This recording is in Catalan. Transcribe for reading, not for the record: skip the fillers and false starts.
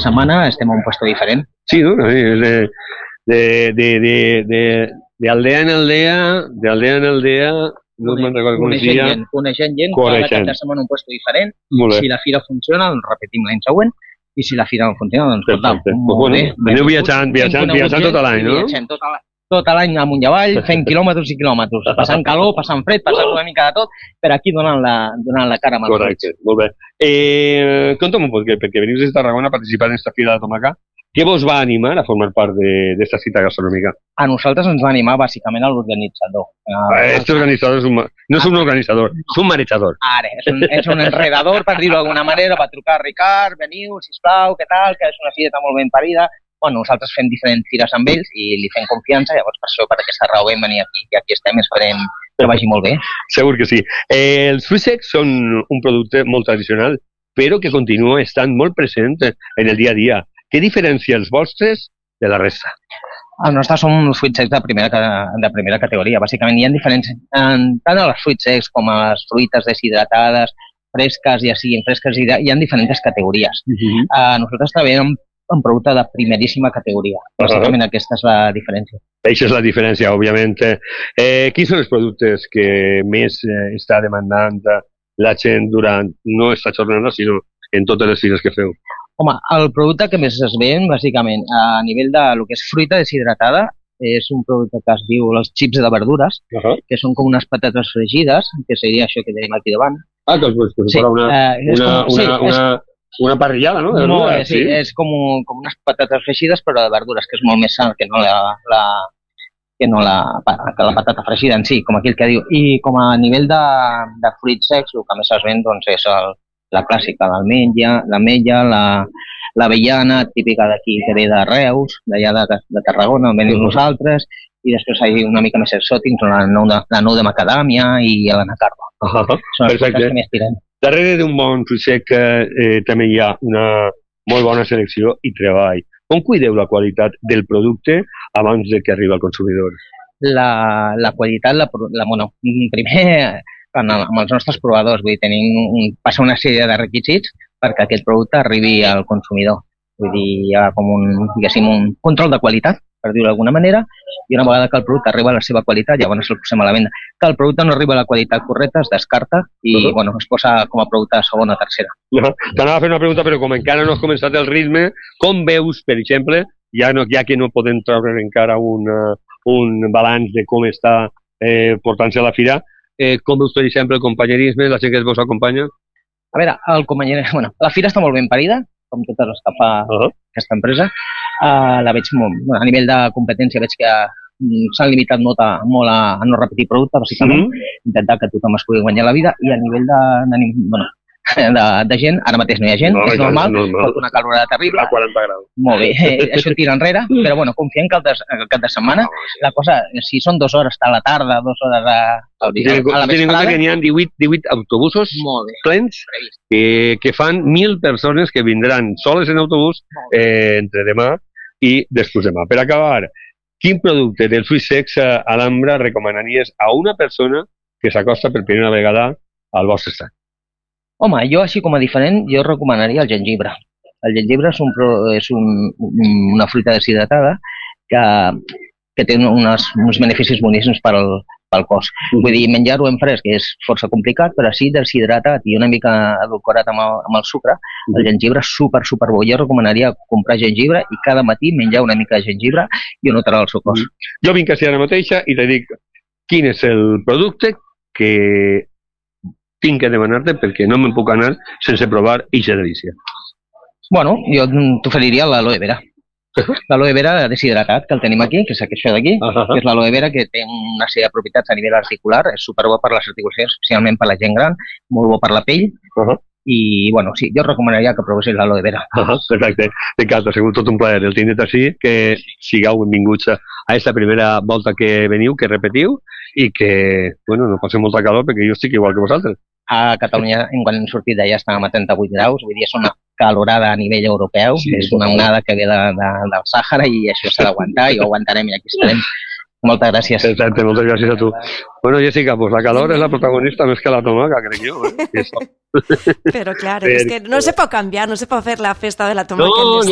setmana estem a un puesto diferent. Sí, ¿no? De aldea en aldea, no me'n recordo com es deia. Coneixent gent, cada cap de setmana un puesto diferent. Si la fira funciona, doncs repetim l'any següent, i si la fira no funciona, doncs molt bé. Aneu viatjant tot l'any, no? Viatgem tot l'any amunt i avall, fent quilòmetres i quilòmetres, passant calor, passant fred, passant una mica de tot, però aquí donant la cara amb els fruits. Correcte, molt bé. Conta'm un poc, perquè veniu des de Tarragona a participar en aquesta fira de Tomacà. Què vos va animar a formar part d'esta cita gastronòmica? A nosaltres ens va animar bàsicament l'organitzador. Este organitzador no és un organitzador, és un manejador. Ara, és un enredador, per dir-ho d'alguna manera, va trucar a Ricard, veniu, sisplau, què tal, que és una fira molt ben parida. Bueno, nosaltres fem diferents fires amb ells i li fem confiança, llavors per això, per aquesta raó vam venir aquí, i aquí estem, esperem que vagi molt bé. Segur que sí. Els fruits secs són un producte molt tradicional, però que continua estant molt present en el dia a dia. Què diferencia els vostres de la resta? Els nostres són els fruits secs de primera categoria. Bàsicament hi ha diferents, tant els fruits secs com les fruites deshidratades, fresques, ja siguin fresques, hi ha diferents categories. Nosaltres treballem un producte de primeríssima categoria. Bàsicament aquesta és la diferència. Això és la diferència, òbviament. Quins són els productes que més està demandant la gent durant no esta jornada, sinó en totes les fires que feu? Home, el producte que més es ven, bàsicament, a nivell de lo que és fruita deshidratada, és un producte que es diu els xips de verdures, que són com unes patates fregides, que seria això que tenim aquí davant. Que us posarà una parrillada, no? Sí, és com unes patates fregides, però de verdures, que és molt més sant que la patata fregida en si, com aquell que diu. I com a nivell de fruits secs, el que més es ven és la clàssica, l'ametlla, l'avellana, típica d'aquí, que ve de Reus, d'allà de Tarragona, on venim nosaltres, i després hi ha una mica més exòtics, la nou de macadàmia i l'anacarda. Són els fruits que més tirem. Darrere d'un bon fruit sec també hi ha una molt bona selecció i treball. Com cuideu la qualitat del producte abans que arribi al consumidor? La qualitat, primer, amb els nostres provadors, vull dir, passa una sèrie de requisits perquè aquest producte arribi al consumidor. Vull dir, hi ha com un control de qualitat, per dir-ho d'alguna manera, i una vegada que el producte arriba a la seva qualitat, llavors el posem a la venda. Que el producte no arriba a la qualitat correcta, es descarta i es posa com a producte de segona o tercera. T'anava a fer una pregunta, però com encara no has començat el ritme, com veus, per exemple, ja que no podem treure encara un balanç de com està portant-se a la fira, com veus, per exemple, el companyerisme, la gent que vos acompanya? A veure, la fira està molt ben parida, com totes les que fa aquesta empresa. La veig molt, a nivell de competència veig que s'han limitat molt a no repetir producte, bàsicament, intentar que tothom es pugui guanyar la vida, i a nivell de gent, ara mateix no hi ha gent, és normal, pot una calorada terrible. A 40 graus. Molt bé, això tira enrere, però confiem que el cap de setmana, la cosa, si són 2 hores a la tarda, 2 hores a la vesprada... Ten en compte que n'hi ha 18 autobusos plens que fan 1.000 persones que vindran soles en autobús entre demà i després demà. Per acabar, quin producte dels fruits secs a l'Alhambra recomanaries a una persona que s'acosta per primera vegada al vostre estat? Home, jo així com a diferent, jo recomanaria el gengibre. El gengibre és una fruita deshidratada que té uns beneficis boníssims pel cos. Vull dir, menjar-ho en fresc és força complicat, però així deshidratat i una mica edulcorat amb el sucre, el gengibre és super bo. Jo recomanaria comprar gengibre i cada matí menjar una mica de gengibre i ho notarà el seu cos. Jo vinc així ara mateixa i te dic quin és el producte que tinc que demanar-te perquè no me'n puc anar sense provar eixa delícia. Bueno, jo t'oferiria l'aloe vera. L'aloe vera deshidratat, que el tenim aquí, que és això d'aquí, que és l'aloe vera que té una sèrie de propietats a nivell articular, és superbo per les articulacions, especialment per la gent gran, molt bo per la pell, i, bueno, sí, jo recomanaria que provessis l'aloe vera. Perfecte. Ricardo, ha sigut tot un plaer el tindre't així, que sigueu benvinguts a aquesta primera volta que veniu, que repetiu, i que, bueno, no passeu molta calor, perquè jo estic igual que vosaltres. A Catalunya, quan hem sortit d'allà, estàvem a 38 graus, vull dir, és una calorada a nivell europeu, és una onada que ve del Sàhara i això s'ha d'aguantar i ho aguantarem i aquí estarem. Moltes gràcies. Exacte, moltes gràcies a tu. Bueno, Jessica, pues la calor es la protagonista més que la tomaca, crec jo. Pero claro, es que no se puede cambiar, no se puede hacer la fiesta de la tomaca.